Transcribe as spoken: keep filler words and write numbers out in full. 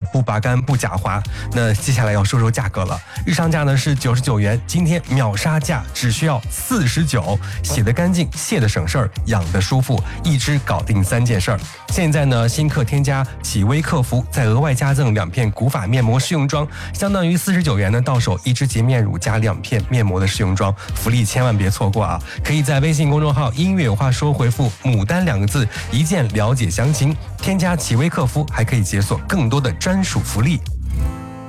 不拔干不假滑。那接下来要说说价格了，日常价呢是九十九元，今天秒杀价只需要四十九，洗得干净，卸得省事儿，养得舒服，一支搞定三件事儿。现在呢，新客添加启微客服，再额外加赠两片古法面膜试用装，相当于四十九元呢，到手一支洁面乳加两片面膜的试用装，福利千万别错过啊！可以在微信公众号音乐有话说回复牡丹两个字，一键了解详情。添加启微客服还可以解锁更多的专属福利。